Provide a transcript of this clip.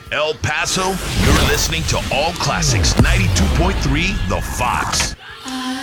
El Paso, you're listening to All Classics 92.3 The Fox.